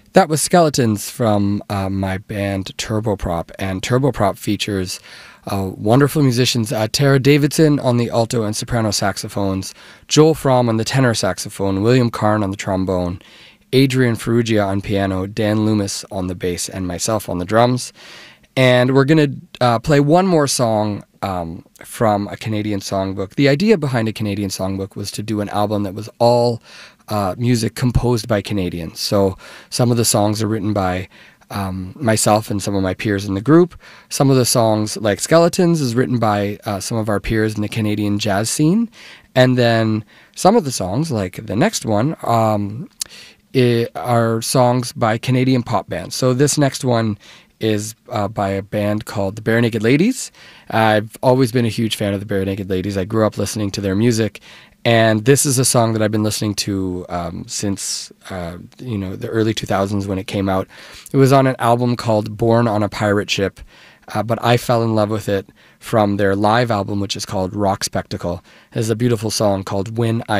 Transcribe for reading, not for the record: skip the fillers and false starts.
That was Skeletons from my band Turboprop, and Turboprop features wonderful musicians, Tara Davidson on the alto and soprano saxophones, Joel Fromm on the tenor saxophone, William Karn on the trombone, Adrian Ferrugia on piano, Dan Loomis on the bass, and myself on the drums. And we're going to play one more song from a Canadian songbook. The idea behind a Canadian songbook was to do an album that was all music composed by Canadians. So some of the songs are written by myself and some of my peers in the group. Some of the songs, like Skeletons, is written by some of our peers in the Canadian jazz scene. And then some of the songs, like the next one, are songs by Canadian pop bands. So this next one is by a band called the Barenaked Ladies. I've always been a huge fan of the Barenaked Ladies. I grew up listening to their music, and this is a song that I've been listening to since the early 2000s when it came out. It was on an album called Born on a Pirate Ship, but I fell in love with it from their live album, which is called Rock Spectacle. It has a beautiful song called When I